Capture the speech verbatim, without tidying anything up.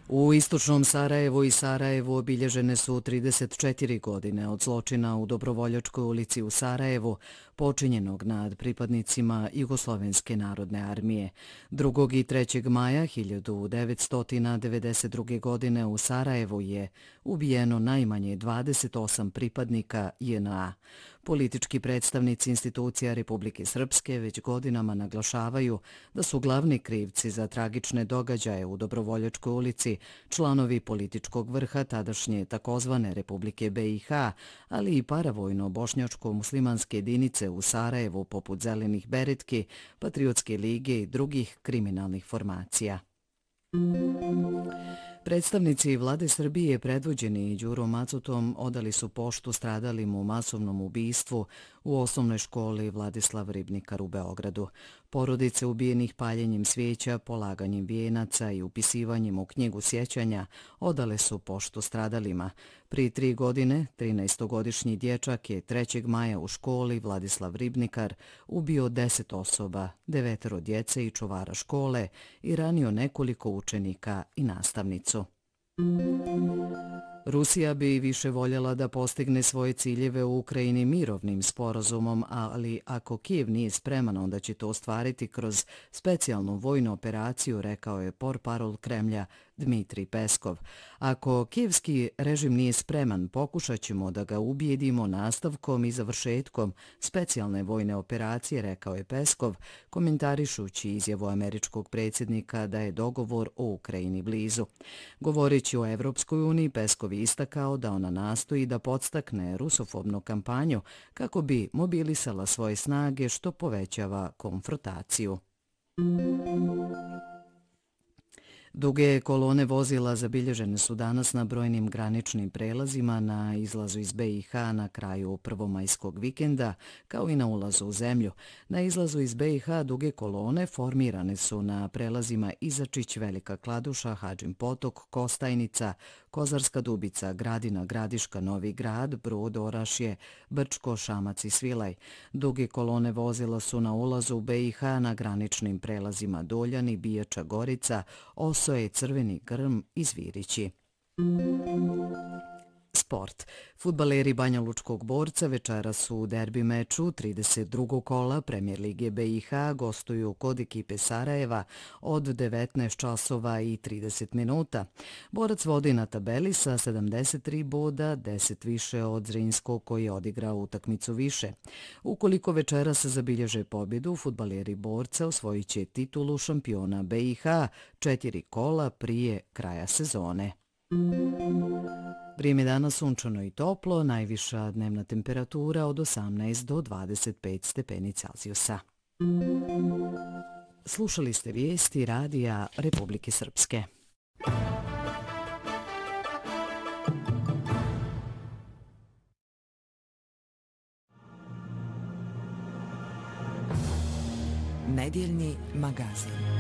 U istočnom Sarajevu i Sarajevu obilježene su trideset četiri godine od zločina u Dobrovoljačkoj ulici u Sarajevu, počinjenog nad pripadnicima Jugoslovenske narodne armije. drugog i trećeg maja hiljadu devetsto devedeset druge. godine u Sarajevu je ubijeno najmanje dvadeset osam pripadnika J N A. Politički predstavnici institucija Republike Srpske već godinama naglašavaju da su glavni krivci za tragične događaje u Dobrovoljačkoj ulici članovi političkog vrha tadašnje takozvane Republike B i H, ali i paravojno bošnjačko-muslimanske jedinice u Sarajevu poput Zelenih beretki, Patriotske lige i drugih kriminalnih formacija. Predstavnici vlade Srbije predvođeni Đurom Macutom odali su poštu stradalim u masovnom ubistvu u osnovnoj školi Vladislav Ribnikar u Beogradu. Porodice ubijenih paljenjem svijeća, polaganjem vijenaca i upisivanjem u knjigu sjećanja odale su poštu stradalima. Prije tri godine, trinaestogodišnji dječak je trećeg maja u školi Vladislav Ribnikar ubio deset osoba, devetero djece i čuvara škole i ranio nekoliko učenika i nastavnicu. Rusija bi više voljela da postigne svoje ciljeve u Ukrajini mirovnim sporazumom, ali ako Kijev nije spreman, onda će to ostvariti kroz specijalnu vojnu operaciju, rekao je portparol Kremlja Dmitrij Peskov. Ako kijevski režim nije spreman, pokušat ćemo da ga ubijedimo nastavkom i završetkom specijalne vojne operacije, rekao je Peskov, komentarišući izjavu američkog predsjednika da je dogovor o Ukrajini blizu. Govoreći o Evropskoj uniji, Peskov je istakao da ona nastoji da podstakne rusofobnu kampanju kako bi mobilisala svoje snage, što povećava konfrontaciju. Duge kolone vozila zabilježene su danas na brojnim graničnim prelazima na izlazu iz B i H na kraju prvomajskog vikenda, kao i na ulazu u zemlju. Na izlazu iz B i H duge kolone formirane su na prelazima Izačić, Velika Kladuša, Hadžin Potok, Kostajnica, Kozarska Dubica, Gradina, Gradiška, Novi Grad, Brod, Orašje, Brčko, Šamac i Svilaj. Duge kolone vozila su na ulazu u B i H na graničnim prelazima Doljani, Bijača, Gorica, Osoje, Crveni Grm i Zvirići. Sport. Fudbaleri Banjalučkog Borca večeras su u derbi meču trideset drugog kola Premijer lige B i H gostuju kod ekipe Sarajeva od devetnaest časova i trideset minuta. Borac vodi na tabeli sa sedamdeset tri boda, deset više od Zrinskog koji je odigrao utakmicu više. Ukoliko večeras zabilježe pobjedu, fudbaleri Borca osvojit će titulu šampiona B i H četiri kola prije kraja sezone. Vrijeme dana sunčano i toplo, najviša dnevna temperatura od osamnaest do dvadeset pet stepeni Celzijusa. Slušali ste vijesti radija Republike Srpske. Nedjeljni magazin.